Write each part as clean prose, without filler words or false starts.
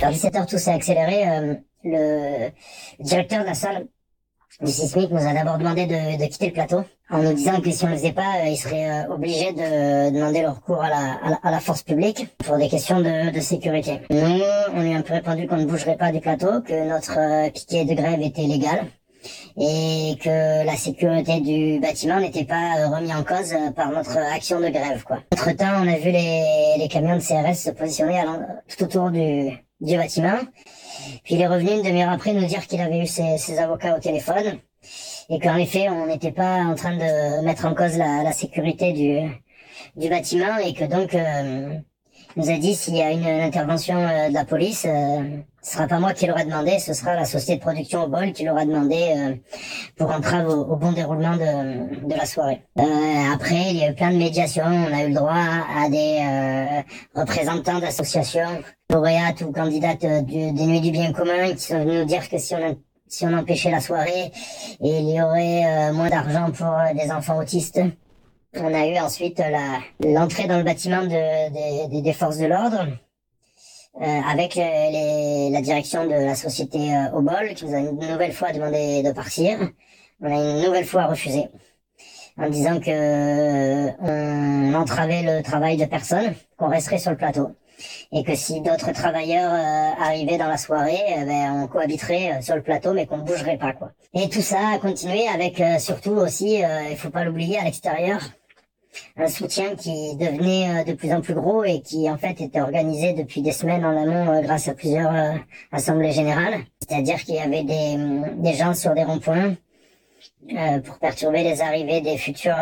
Vers 17h, tout s'est accéléré. Le directeur de la salle du sismique nous a d'abord demandé de quitter le plateau en nous disant que si on ne le faisait pas, il serait obligé de demander le recours à la force publique pour des questions de sécurité. Nous, on lui a un peu répondu qu'on ne bougerait pas du plateau, que notre piquet de grève était légal et que la sécurité du bâtiment n'était pas remis en cause par notre action de grève, quoi. Entre-temps, on a vu les camions de CRS se positionner tout autour du bâtiment. Puis il est revenu une demi-heure après nous dire qu'il avait eu ses avocats au téléphone et qu'en effet, on n'était pas en train de mettre en cause la sécurité du bâtiment et que donc il nous a dit s'il y a une intervention de la police, ce sera pas moi qui l'aurai demandé, ce sera la société de production Obol qui l'aura demandé pour entrave au bon déroulement de la soirée. Après, il y a eu plein de médiations, on a eu le droit à des représentants d'associations, lauréates ou candidates des Nuits du Bien Commun qui sont venus nous dire que si on empêchait la soirée, il y aurait moins d'argent pour des enfants autistes. On a eu ensuite l'entrée dans le bâtiment des forces de l'ordre avec la direction de la société Obol qui nous a une nouvelle fois demandé de partir. On a une nouvelle fois refusé en disant que on entravait le travail de personne, qu'on resterait sur le plateau et que si d'autres travailleurs arrivaient dans la soirée, on cohabiterait sur le plateau mais qu'on ne bougerait pas, quoi. Et tout ça a continué avec surtout aussi, il faut pas l'oublier, à l'extérieur, un soutien qui devenait de plus en plus gros et qui en fait était organisé depuis des semaines en amont grâce à plusieurs assemblées générales. C'est-à-dire qu'il y avait des gens sur des ronds-points pour perturber les arrivées des futurs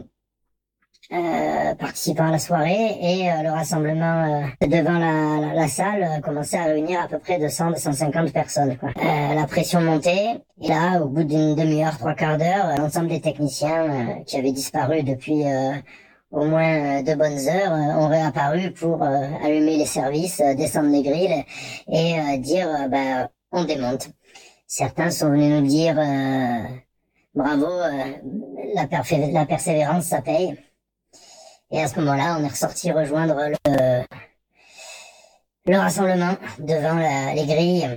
participants à la soirée et le rassemblement devant la salle commençait à réunir à peu près 200-250 personnes, quoi. La pression montait et là, au bout d'une demi-heure, trois quarts d'heure, l'ensemble des techniciens qui avaient disparu depuis au moins 2 bonnes heures ont réapparu pour allumer les services, descendre les grilles et dire on démonte. Certains sont venus nous dire bravo, la persévérance ça paye. Et à ce moment-là, on est ressorti rejoindre le rassemblement devant les grilles.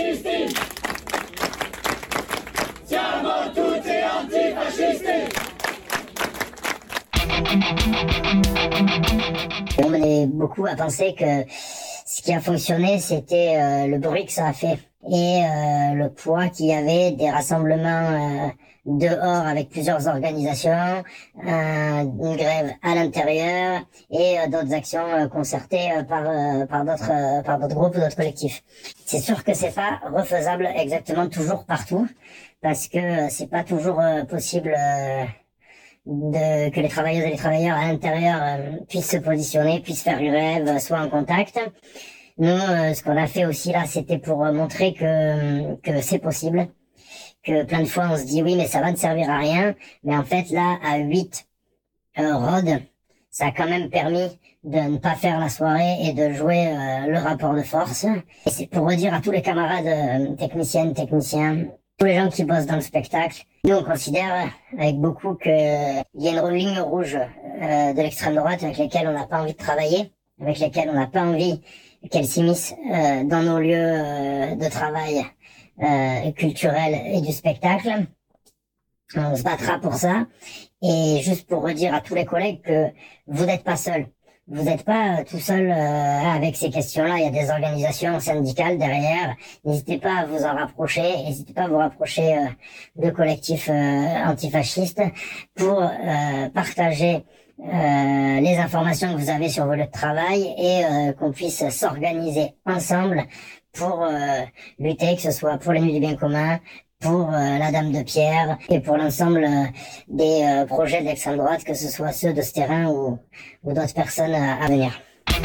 On menait beaucoup à penser que ce qui a fonctionné, c'était le bruit que ça a fait et le poids qu'il y avait des rassemblements dehors avec plusieurs organisations, une grève à l'intérieur et d'autres actions concertées par d'autres groupes ou d'autres collectifs. C'est sûr que c'est pas refaisable exactement toujours partout parce que c'est pas toujours possible que les travailleuses et les travailleurs à l'intérieur puissent se positionner, puissent faire grève, soient en contact. Nous, ce qu'on a fait aussi là, c'était pour montrer que c'est possible. Que plein de fois on se dit oui mais ça va ne servir à rien, mais en fait là à 8 rods ça a quand même permis de ne pas faire la soirée et de jouer le rapport de force. Et c'est pour redire à tous les camarades techniciennes, techniciens, tous les gens qui bossent dans le spectacle, nous on considère avec beaucoup qu'il y a une ligne rouge de l'extrême droite avec lesquelles on n'a pas envie de travailler, avec lesquelles on n'a pas envie qu'elles s'immiscent dans nos lieux de travail culturel et du spectacle. On se battra pour ça. Et juste pour redire à tous les collègues que vous n'êtes pas seuls. Vous n'êtes pas tout seul avec ces questions-là. Il y a des organisations syndicales derrière. N'hésitez pas à vous en rapprocher. N'hésitez pas à vous rapprocher de collectifs antifascistes pour partager les informations que vous avez sur vos lieux de travail et qu'on puisse s'organiser ensemble pour lutter, que ce soit pour les Nuits du Bien Commun, pour la Dame de Pierre et pour l'ensemble des projets de l'extrême droite, que ce soit ceux de ce terrain ou d'autres personnes à venir.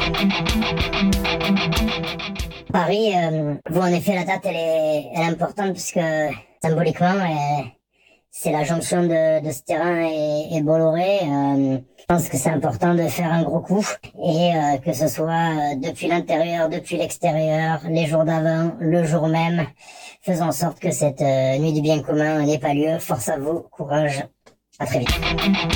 Paris, vous en effet la date elle est importante puisque symboliquement c'est la jonction de ce terrain et Bolloré. Je pense que c'est important de faire un gros coup et que ce soit depuis l'intérieur, depuis l'extérieur, les jours d'avant, le jour même, faisons en sorte que cette nuit du bien commun n'ait pas lieu. Force à vous, courage, à très vite.